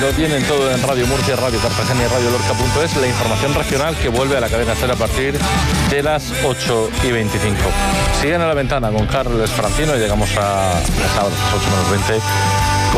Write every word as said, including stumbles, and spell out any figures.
Lo tienen todo en Radio Murcia, Radio Cartagena y Radio Lorca punto es. La información regional que vuelve a la cadena SER a partir de las ocho y veinticinco. Siguen a la ventana con Carles Francino y llegamos a las ocho menos veinte.